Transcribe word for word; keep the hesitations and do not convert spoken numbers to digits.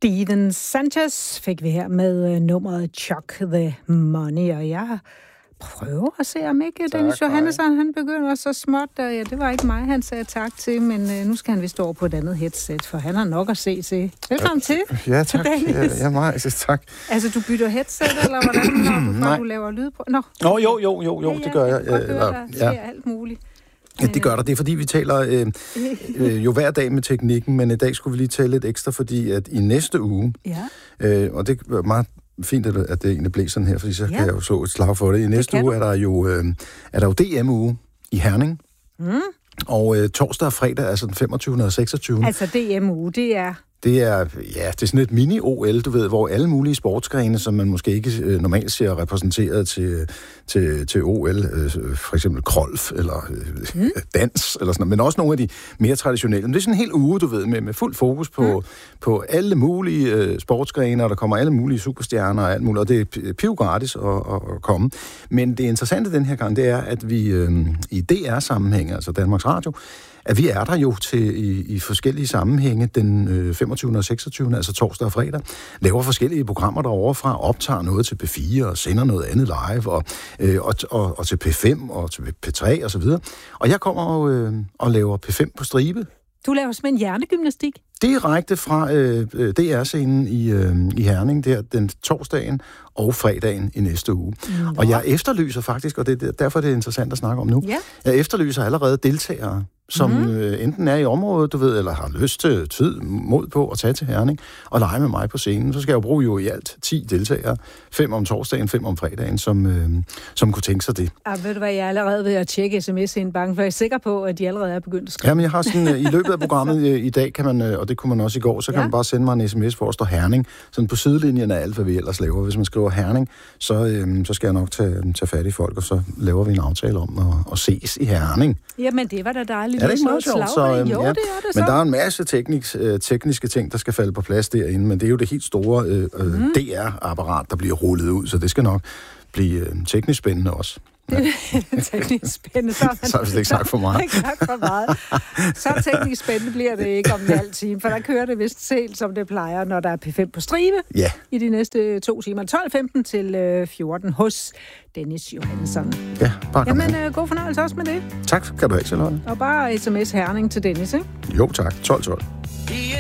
Steven Sanchez fik vi her med nummeret Chuck the Money, og jeg prøver at se, om ikke tak, Dennis Johannesson, han begynder så småt. Og ja, det var ikke mig, han sagde tak til, men uh, nu skal han vist over på et andet headset, for han har nok at se til. Velkommen ja, til. Ja, tak. Dennis. Ja, ja, meget, tak. Altså, du bytter headset, eller hvordan, når du, når du laver lyd på? Nå, Nå jo, jo, jo, jo, ja, ja, det gør jeg. Jeg kan godt høre, der sker alt muligt. Ja, det gør der. Det er, fordi vi taler øh, øh, jo hver dag med teknikken, men i dag skulle vi lige tale lidt ekstra, fordi at i næste uge, ja. øh, og det er meget fint, at det egentlig blev sådan her, fordi så ja. kan jeg jo så et slag for det. I næste uge er der jo, øh, er der jo D M-uge i Herning, mm. og øh, torsdag og fredag, altså den femogtyvende og seksogtyvende Altså D M-uge, det er... Det er, ja, det er sådan et mini-O L, du ved, hvor alle mulige sportsgrene, som man måske ikke øh, normalt ser repræsenteret til, til, til O L, øh, for eksempel krolf eller øh, mm. dans, eller sådan noget, men også nogle af de mere traditionelle. Men det er sådan en hel uge, du ved, med, med fuld fokus på, mm. på alle mulige øh, sportsgrene, og der kommer alle mulige superstjerner og alt muligt, og det er piv gratis at, at, at komme. Men det interessante den her gang, det er, at vi øh, i D R-sammenhæng, altså Danmarks Radio, at vi er der jo til i, i forskellige sammenhænge den øh, femogtyvende og seksogtyvende altså torsdag og fredag, laver forskellige programmer derovre fra, optager noget til P fire og sender noget andet live, og, øh, og, og, og til P fem og til P tre og så videre. Og jeg kommer og, øh, og laver P fem på stribe. Du laver simpelthen hjernegymnastik? Direkte fra øh, D R-scenen i, øh, i Herning, der den torsdagen og fredagen i næste uge. Nå. Og jeg efterlyser faktisk, og det er derfor, det er interessant at snakke om nu, ja. jeg efterlyser allerede deltagere, som mm. øh, enten er i området, du ved, eller har lyst til tid, mod på at tage til Herning og lege med mig på scenen. Så skal jeg jo bruge jo i alt ti deltagere. Fem om torsdagen, fem om fredagen, som, øh, som kunne tænke sig det. Ja, ved du hvad, jeg er allerede ved at tjekke sms-indbanken, for jeg er sikker på, at de allerede er begyndt at skrive. Jamen, jeg har sådan, øh, i løbet af programmet øh, i dag, kan man, øh, og det kunne man også i går, så kan ja. man bare sende mig en sms, hvor der står Herning. Sådan på sidelinjen af alt, hvad vi ellers laver. Hvis man skriver Herning, så, øh, så skal jeg nok tage, tage fat i folk, og så laver vi en aftale om at, at ses i Herning. Jamen, det var da dejligt. Er det ikke meget sjovt? Så, øhm, jo, ja. det er det så. Men der er en masse teknisk, øh, tekniske ting, der skal falde på plads derinde, men det er jo det helt store øh, øh, mm. D R-apparat, der bliver rullet ud, så det skal nok blive øh, teknisk spændende også. Ja. teknisk spændende. Så, så har vi slet ikke sagt for meget. Ikke sagt for meget. Så teknisk spændende bliver det ikke om en halv time, for der kører det vist selv, som det plejer, når der er P fem på stribe ja. i de næste to timer. tolv femten til fjorten hos Dennis Johannesson. Ja, bare kom Jamen, øh, god fornøjelse også med det. Tak, kan du have, Charlotte. Og bare sms Herning til Dennis, ikke? Jo, tak. tolv tolv.